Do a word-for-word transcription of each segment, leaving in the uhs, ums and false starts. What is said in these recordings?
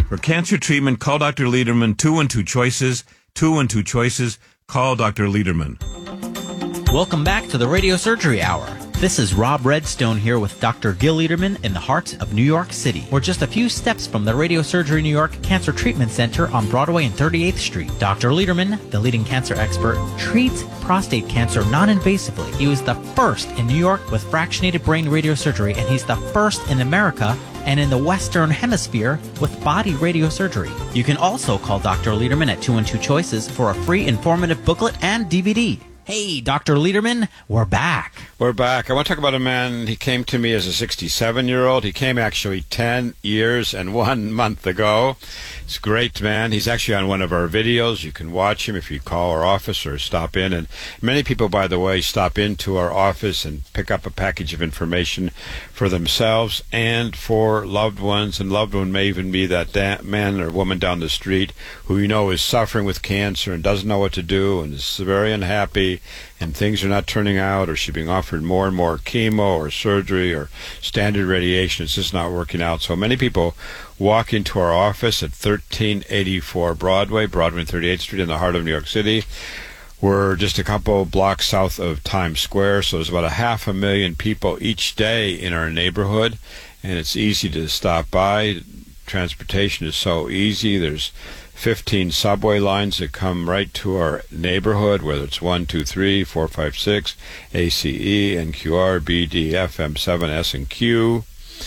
For cancer treatment, call Doctor Lederman, two one two choices, two one two choices. Call Doctor Lederman. Welcome back to the Radio Surgery Hour. This is Rob Redstone here with Doctor Gil Lederman in the heart of New York City. We're just a few steps from the Radio Surgery New York Cancer Treatment Center on Broadway and thirty-eighth Street. Doctor Lederman, the leading cancer expert, treats prostate cancer non-invasively. He was the first in New York with fractionated brain radiosurgery, and he's the first in America and in the Western Hemisphere with body radiosurgery. You can also call Doctor Lederman at two one two choices for a free informative booklet and D V D. Hey, Doctor Lederman, we're back. We're back. I want to talk about a man. He came to me as a sixty-seven-year-old. He came actually ten years and one month ago. He's a great man. He's actually on one of our videos. You can watch him if you call our office or stop in. And many people, by the way, stop into our office and pick up a package of information for themselves and for loved ones. And loved one may even be that da- man or woman down the street who you know is suffering with cancer and doesn't know what to do and is very unhappy, and things are not turning out, or she's being offered more and more chemo or surgery or standard radiation. It's just not working out. So many people walk into our office at thirteen eighty-four Broadway, Broadway and thirty-eighth Street in the heart of New York City. We're just a couple blocks south of Times Square, so there's about a half a million people each day in our neighborhood, and it's easy to stop by. Transportation is so easy. There's fifteen subway lines that come right to our neighborhood, whether it's one, two, three, four, five, six, A C E, N Q R, B D, F, M seven, S, and Q.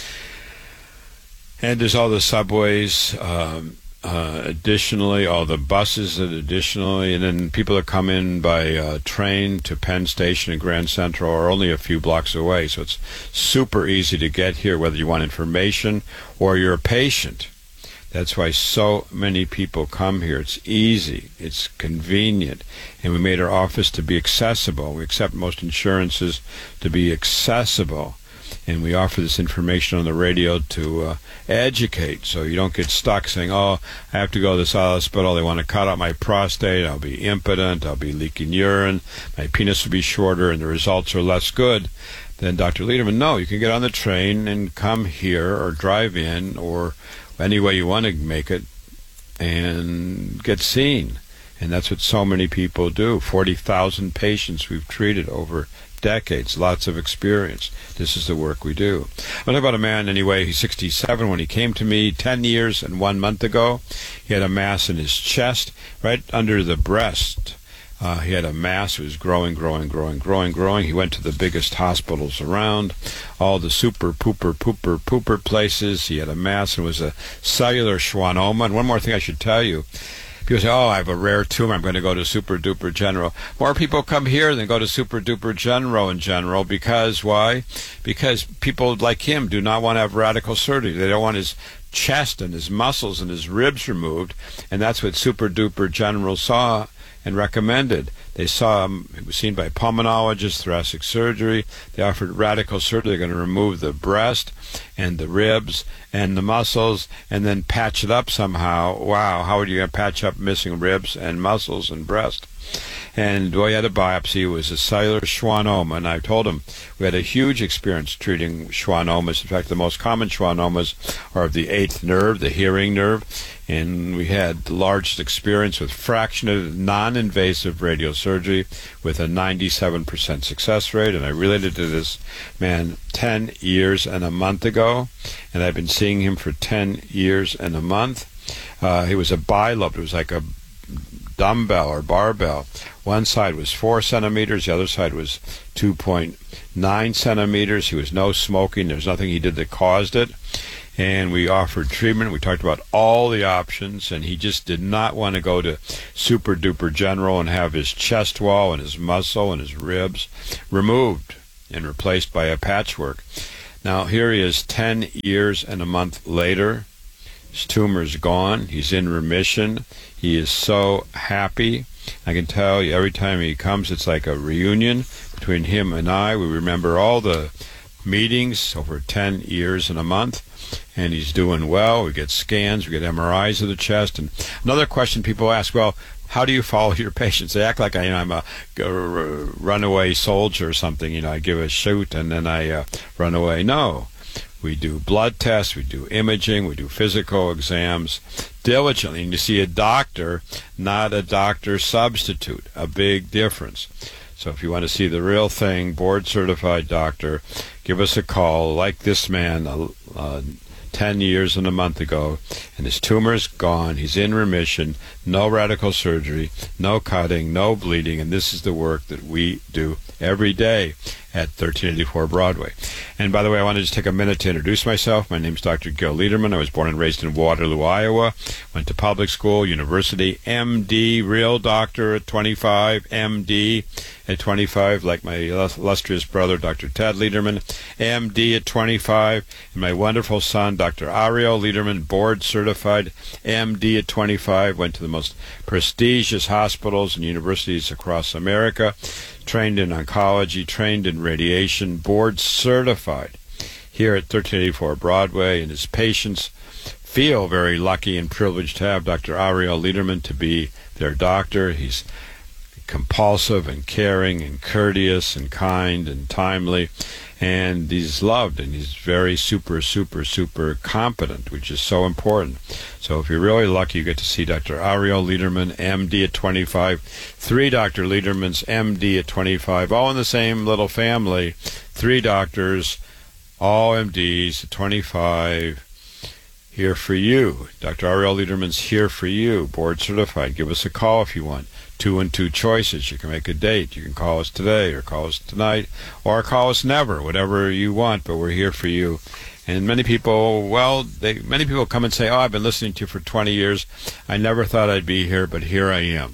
And there's all the subways, um, uh, additionally, all the buses that additionally, and then people that come in by uh, train to Penn Station and Grand Central are only a few blocks away. So it's super easy to get here, whether you want information or you're a patient. That's why so many people come here. It's easy, it's convenient, and we made our office to be accessible. We accept most insurances to be accessible, and we offer this information on the radio to uh, educate, so you don't get stuck saying, oh, I have to go to this hospital, they want to cut out my prostate, I'll be impotent, I'll be leaking urine, my penis will be shorter, and the results are less good. Then Doctor Lederman, no, you can get on the train and come here or drive in or any way you want to make it and get seen. And that's what so many people do. forty thousand patients we've treated over decades, lots of experience. This is the work we do. I'm talking about a man, anyway, he's sixty-seven. When he came to me ten years and one month ago, he had a mass in his chest, right under the breast. Uh, he had a mass. It was growing, growing, growing, growing, growing. He went to the biggest hospitals around, all the super pooper, pooper, pooper places. He had a mass. It was a cellular schwannoma. And one more thing I should tell you. People say, oh, I have a rare tumor, I'm going to go to Super Duper General. More people come here than go to Super Duper General in general. Because, why? Because people like him do not want to have radical surgery. They don't want his chest and his muscles and his ribs removed. And that's what Super Duper General saw and recommended. They saw him, he was seen by pulmonologists, thoracic surgery. They offered radical surgery. They're going to remove the breast and the ribs and the muscles and then patch it up somehow. Wow, how are you going to patch up missing ribs and muscles and breast? And we had a biopsy. It was a cellular schwannoma, and I told him we had a huge experience treating schwannomas. In fact, the most common schwannomas are of the eighth nerve, the hearing nerve, and we had the largest experience with fractionated, non-invasive radiosurgery with a ninety-seven percent success rate. And I related to this man ten years and a month ago, and I've been seeing him for ten years and a month. Uh, he was a bilobed. It was like a dumbbell or barbell. One side was four centimeters, the other side was two point nine centimeters. He was no smoking. There's nothing he did that caused it. And we offered treatment. We talked about all the options, and he just did not want to go to Super Duper General and have his chest wall and his muscle and his ribs removed and replaced by a patchwork. Now, here he is ten years and a month later. His tumor's gone. He's in remission. He is so happy. I can tell you every time he comes, it's like a reunion between him and I. We remember all the meetings over ten years and a month, and he's doing well. We get scans, we get M R Is of the chest. And another question people ask, well, how do you follow your patients? They act like I, you know, I'm a, a runaway soldier or something. You know, I give a shoot and then I uh, run away. No. We do blood tests, we do imaging, we do physical exams diligently. And you see a doctor, not a doctor substitute, a big difference. So if you want to see the real thing, board-certified doctor, give us a call like this man uh, uh, ten years and a month ago, and his tumor's gone. He's in remission, no radical surgery, no cutting, no bleeding, and this is the work that we do every day at thirteen eighty-four Broadway. And by the way, I want to just take a minute to introduce myself. My name is Doctor Gil Liederman. I was born and raised in Waterloo, Iowa. Went to public school, university, M D, real doctor at twenty-five, M D at twenty-five, like my illustrious brother, Doctor Ted Liederman, M D at twenty-five, and my wonderful son, Doctor Ariel Liederman, board-certified, M D at twenty-five, went to the most prestigious hospitals and universities across America, trained in oncology, trained in radiation, board-certified here at thirteen eighty-four Broadway, and his patients feel very lucky and privileged to have Doctor Ariel Liederman to be their doctor. He's compulsive and caring and courteous and kind and timely, and he's loved, and he's very super, super, super competent, which is so important. So if you're really lucky, you get to see Doctor Ariel Liederman, M D at twenty-five, three Doctor Liedermans, M D at twenty-five, all in the same little family, three doctors, all M Ds at twenty-five, here for you. Doctor Ariel Liederman's here for you, board certified. Give us a call if you want. Two and two choices. You can make a date. You can call us today or call us tonight or call us never, whatever you want, but we're here for you. And many people, well, they many people come and say, oh, I've been listening to you for twenty years. I never thought I'd be here, but here I am.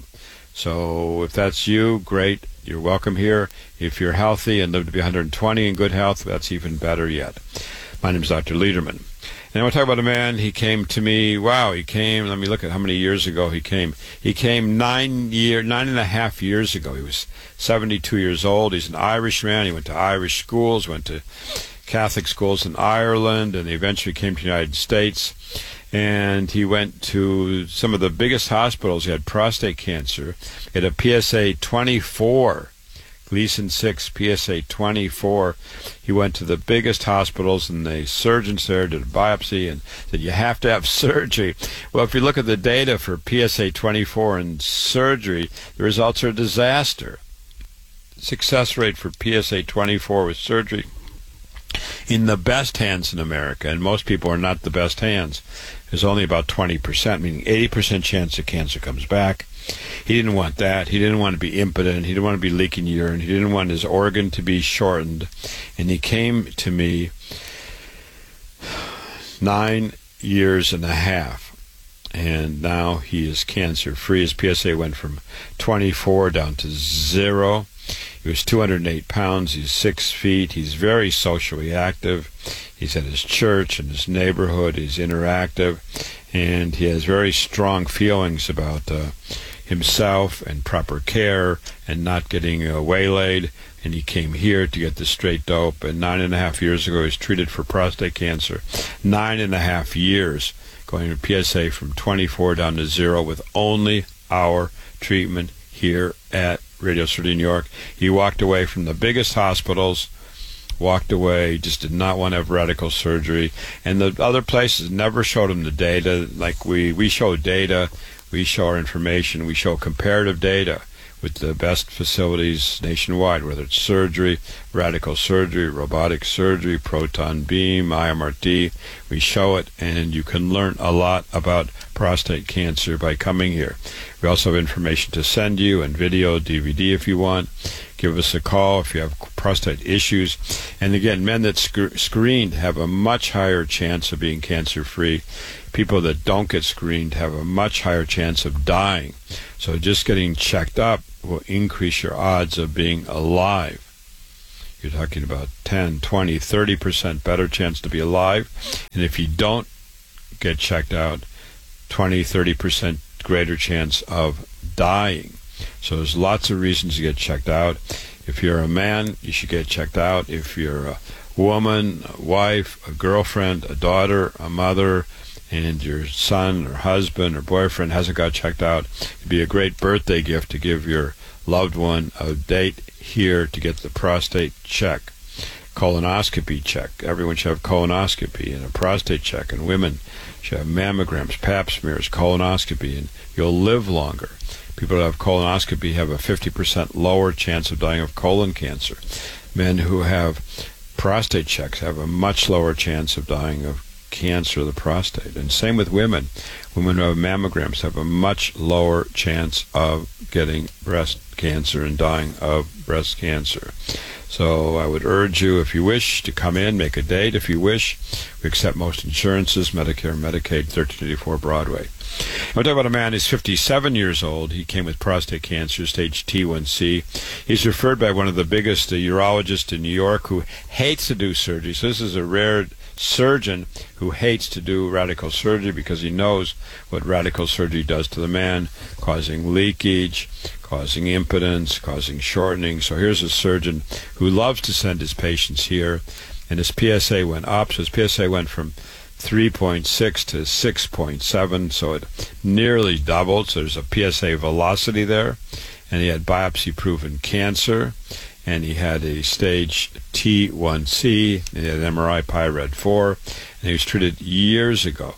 So if that's you, great. You're welcome here. If you're healthy and live to be one hundred twenty in good health, that's even better yet. My name is Doctor Liederman. And I want to talk about a man. He came to me, wow, he came, let me look at how many years ago he came. He came nine year, nine and a half years ago. He was seventy-two years old. He's an Irishman. He went to Irish schools, went to Catholic schools in Ireland, and he eventually came to the United States. And he went to some of the biggest hospitals. He had prostate cancer. He had a P S A twenty-four. Gleason six, P S A twenty-four. He went to the biggest hospitals, and the surgeons there did a biopsy and said, you have to have surgery. Well, if you look at the data for P S A twenty-four and surgery, the results are a disaster. Success rate for P S A twenty-four with surgery in the best hands in America, and most people are not the best hands, is only about twenty percent, meaning eighty percent chance the cancer comes back. He didn't want that. He didn't want to be impotent. He didn't want to be leaking urine. He didn't want his organ to be shortened. And he came to me nine years and a half. And now he is cancer-free. His P S A went from twenty-four down to zero. He was two hundred eight pounds. He's six feet. He's very socially active. He's at his church and his neighborhood. He's interactive. And he has very strong feelings about uh, himself and proper care and not getting uh, waylaid. And he came here to get the straight dope. And nine and a half years ago, he was treated for prostate cancer. Nine and a half years, going to P S A from twenty-four down to zero with only our treatment here at Radio City, New York. He walked away from the biggest hospitals, walked away, just did not want to have radical surgery. And the other places never showed him the data. Like we, we show data, we show our information, we show comparative data with the best facilities nationwide, whether it's surgery, radical surgery, robotic surgery, proton beam, I M R T. We show it, and you can learn a lot about prostate cancer by coming here. We also have information to send you, and video, D V D if you want. Give us a call if you have prostate issues. And again, men that sc- screened have a much higher chance of being cancer-free. People that don't get screened have a much higher chance of dying. So just getting checked up will increase your odds of being alive. You're talking about ten, twenty, thirty percent better chance to be alive. And if you don't get checked out, twenty, thirty percent greater chance of dying. So there's lots of reasons to get checked out. If you're a man, you should get checked out. If you're a woman, a wife, a girlfriend, a daughter, a mother, and your son or husband or boyfriend hasn't got checked out, it'd be a great birthday gift to give your loved one a date here to get the prostate check. colonoscopy check. Everyone should have colonoscopy and a prostate check, and women should have mammograms, pap smears, colonoscopy, and you'll live longer. People who have colonoscopy have a fifty percent lower chance of dying of colon cancer. Men who have prostate checks have a much lower chance of dying of cancer of the prostate. And same with women. Women who have mammograms have a much lower chance of getting breast cancer and dying of breast cancer. So I would urge you, if you wish, to come in, make a date if you wish. We accept most insurances, Medicare, Medicaid, thirteen eighty-four Broadway. I'm talking about a man who's fifty-seven years old. He came with prostate cancer, stage T one C. He's referred by one of the biggest uh, urologists in New York who hates to do surgery. So this is a rare surgeon who hates to do radical surgery because he knows what radical surgery does to the man, causing leakage, causing impotence, causing shortening. So here's a surgeon who loves to send his patients here, and his P S A went up. So his P S A went from three point six to six point seven, so it nearly doubled. So there's a P S A velocity there, and he had biopsy-proven cancer, and he had a stage T one C, and he had an M R I PyRed four, and he was treated years ago.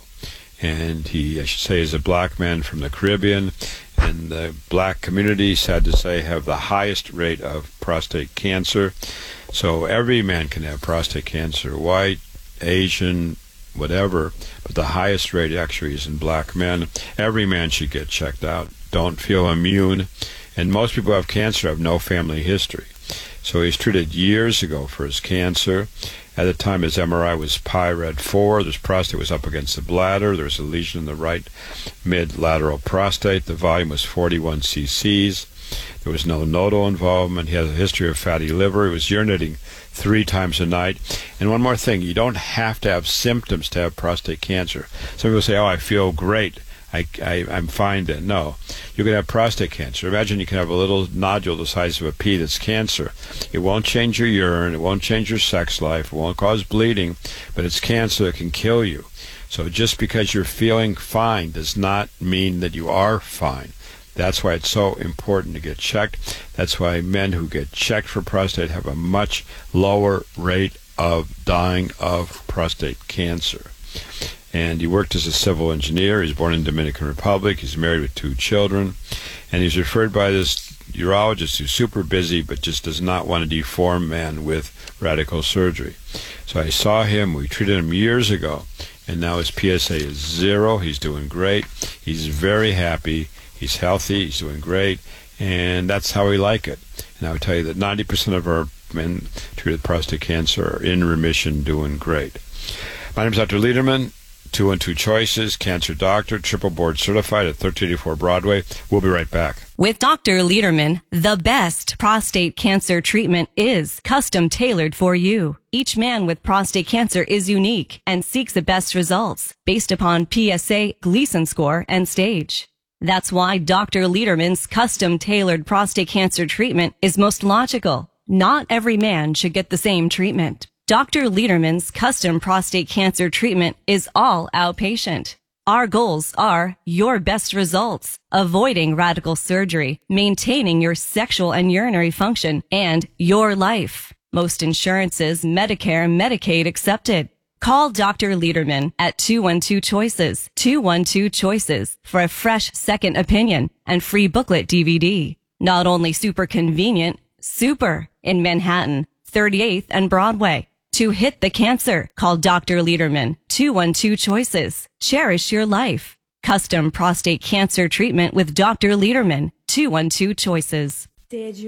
And he, I should say, is a black man from the Caribbean, and the black community, sad to say, have the highest rate of prostate cancer. So every man can have prostate cancer, white, Asian, whatever, but the highest rate actually is in black men. Every man should get checked out. Don't feel immune. And most people who have cancer have no family history. So he's treated years ago for his cancer. At the time, his M R I was PyRed four. His prostate was up against the bladder. There was a lesion in the right mid-lateral prostate. The volume was forty-one c c's. There was no nodal involvement. He has a history of fatty liver. He was urinating three times a night. And one more thing, you don't have to have symptoms to have prostate cancer. Some people say, oh, I feel great. I, I, I'm fine then. No, you can have prostate cancer. Imagine you can have a little nodule the size of a pea that's cancer. It won't change your urine. It won't change your sex life. It won't cause bleeding, but it's cancer that can kill you. So just because you're feeling fine does not mean that you are fine. That's why it's so important to get checked. That's why men who get checked for prostate have a much lower rate of dying of prostate cancer. And he worked as a civil engineer. He's born in the Dominican Republic. He's married with two children. And he's referred by this urologist who's super busy but just does not want to deform man with radical surgery. So I saw him. We treated him years ago. And now his P S A is zero. He's doing great. He's very happy. He's healthy. He's doing great. And that's how we like it. And I would tell you that ninety percent of our men treated with prostate cancer are in remission, doing great. My name is Doctor Lederman. two one two Choices, cancer doctor, triple board certified at thirteen eighty-four Broadway. We'll be right back. With Doctor Lederman, the best prostate cancer treatment is custom tailored for you. Each man with prostate cancer is unique and seeks the best results based upon P S A, Gleason score, and stage. That's why Doctor Lederman's custom tailored prostate cancer treatment is most logical. Not every man should get the same treatment. Doctor Lederman's custom prostate cancer treatment is all outpatient. Our goals are your best results, avoiding radical surgery, maintaining your sexual and urinary function, and your life. Most insurances, Medicare, Medicaid accepted. Call Doctor Lederman at two one two Choices, two one two Choices for a fresh second opinion and free booklet D V D. Not only super convenient, super in Manhattan, thirty-eighth and Broadway. To hit the cancer, call Doctor Lederman, two one two Choices. Cherish your life. Custom prostate cancer treatment with Doctor Lederman, two one two Choices. Did you